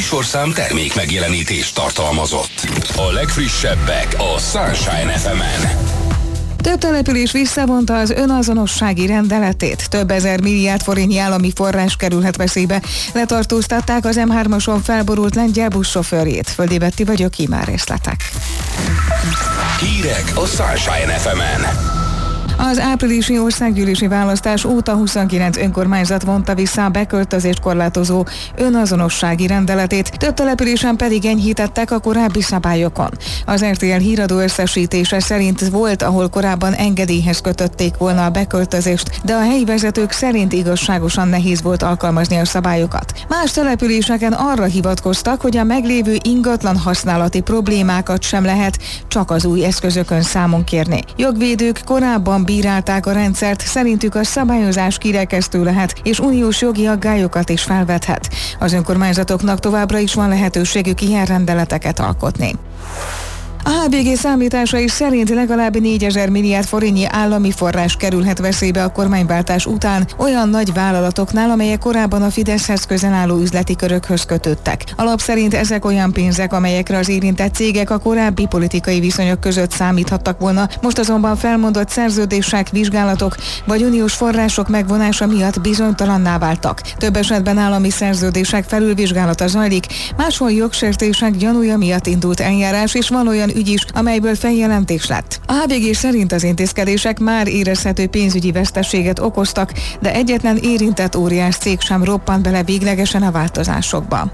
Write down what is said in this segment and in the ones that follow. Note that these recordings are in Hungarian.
műsorszám termék megjelenítést tartalmazott. A legfrissebbek a Sunshine FM-en. Több település visszavonta az önazonossági rendeletét. Több ezer milliárd forintnyi állami forrás kerülhet veszélybe. Letartóztatták az M3-ason felborult lengyel buszsofőrjét. Földi Betti vagyok, már részletek. Hírek a Sunshine FM-en. Az áprilisi országgyűlési választás óta 29 önkormányzat vonta vissza a beköltözést korlátozó önazonossági rendeletét, több településen pedig enyhítettek a korábbi szabályokon. Az RTL híradó összesítése szerint volt, ahol korábban engedélyhez kötötték volna a beköltözést, de a helyi vezetők szerint igazságosan nehéz volt alkalmazni a szabályokat. Más településeken arra hivatkoztak, hogy a meglévő ingatlan használati problémákat sem lehet csak az új eszközökön számon kérni. Jogvédők korábban bírálták a rendszert, szerintük a szabályozás kirekesztő lehet, és uniós jogi aggályokat is felvethet. Az önkormányzatoknak továbbra is van lehetőségük ilyen rendeleteket alkotni. A HBG számításai szerint legalább 4000 milliárd forintnyi állami forrás kerülhet veszélybe a kormányváltás után olyan nagy vállalatoknál, amelyek korábban a Fideszhez közel álló üzleti körökhöz kötődtek. A lap szerint ezek olyan pénzek, amelyekre az érintett cégek a korábbi politikai viszonyok között számíthattak volna, most azonban felmondott szerződések, vizsgálatok vagy uniós források megvonása miatt bizonytalanná váltak. Több esetben állami szerződések felülvizsgálata zajlik, máshol jogsértések gyanúja miatt indult eljárás, és van olyan ügy is, amelyből feljelentés lett. A HVG szerint az intézkedések már érezhető pénzügyi veszteséget okoztak, de egyetlen érintett óriás cég sem roppant bele véglegesen a változásokba.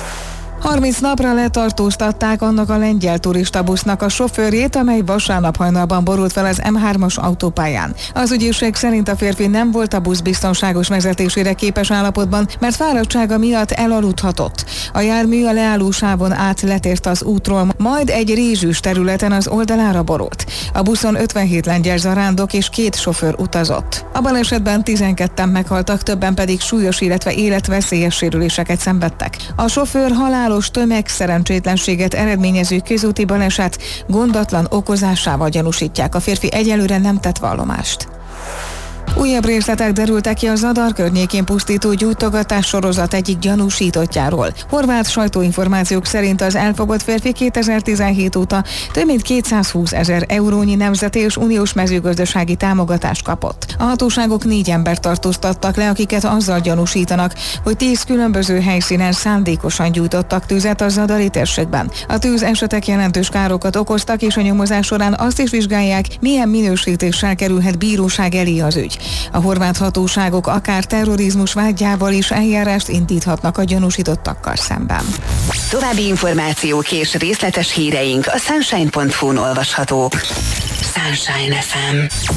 30 napra letartóztatták annak a lengyel turistabusznak a sofőrjét, amely vasárnap hajnalban borult fel az M3-as autópályán. Az ügyészség szerint a férfi nem volt a busz biztonságos vezetésére képes állapotban, mert fáradtsága miatt elaludhatott. A jármű a leállósávon át letért az útról, majd egy rézsűs területen az oldalára borult. A buszon 57 lengyel zarándok és 2 sofőr utazott. A balesetben 12-en meghaltak, többen pedig súlyos, illetve életveszélyes sérüléseket szenvedtek. A sofőr halálos tömegszerencsétlenséget eredményező közúti baleset gondatlan okozásával gyanúsítják. A férfi egyelőre nem tett vallomást. Újabb részletek derültek ki a Zadar környékén pusztító gyújtogatás sorozat egyik gyanúsítottjáról. Horvát sajtóinformációk szerint az elfogott férfi 2017 óta több mint 220 000 eurónyi nemzeti és uniós mezőgazdasági támogatást kapott. A hatóságok 4 embert tartóztattak le, akiket azzal gyanúsítanak, hogy 10 különböző helyszínen szándékosan gyújtottak tüzet a zadari térségben. A tűz esetek jelentős károkat okoztak, és a nyomozás során azt is vizsgálják, milyen minősítéssel kerülhet bíróság elé az ügy. A horvát hatóságok akár terrorizmus vádjával is eljárást indíthatnak a gyanúsítottakkal szemben. További információk és részletes híreink a sunshine.hu-n olvashatók. Sunshine FM.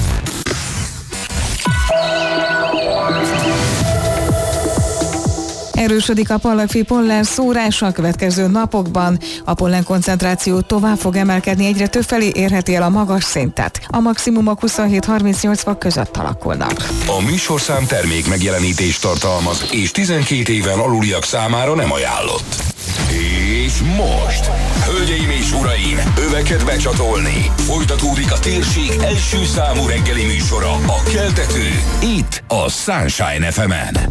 Erősödik a pallagfi pollen szórása a következő napokban. A pollen koncentráció tovább fog emelkedni, egyre többfelé érheti el a magas szintet. A maximumok 27-38 fok között alakulnak. A műsorszám termék megjelenítést tartalmaz, és 12 éven aluliak számára nem ajánlott. És most, hölgyeim és uraim, öveket becsatolni. Folytatódik a térség első számú reggeli műsora, a Keltető, itt a Sunshine FM-en.